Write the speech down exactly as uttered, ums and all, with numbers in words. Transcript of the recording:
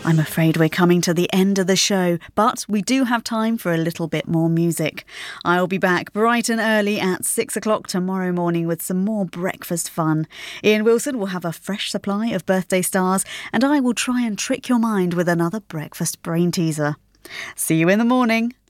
I'm afraid we're coming to the end of the show, but we do have time for a little bit more music. I'll be back bright and early at six o'clock tomorrow morning with some more breakfast fun. Ian Wilson will have a fresh supply of birthday stars, and I will try and trick your mind with another breakfast brain teaser. See you in the morning.